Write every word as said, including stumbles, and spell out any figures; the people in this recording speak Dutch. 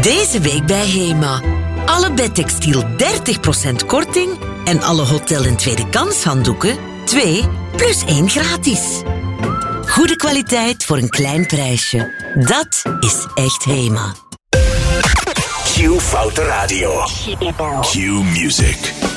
Deze week bij Hema. Alle bedtextiel dertig procent korting en alle hotel- en tweede kans handdoeken twee plus één gratis. Goede kwaliteit voor een klein prijsje. Dat is echt Hema. Q Foute Radio. Q Music.